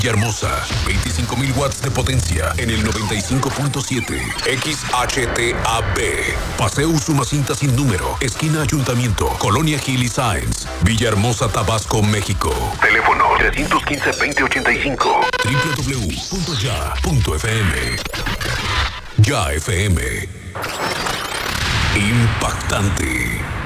Villahermosa, 25,000 watts de potencia en el 95.7. XHTAB. Paseo Usumacinta sin número, esquina Ayuntamiento, Colonia Gil y Sáenz, Villahermosa, Tabasco, México. Teléfono 315-2085. www.ya.fm. Ya FM. Impactante.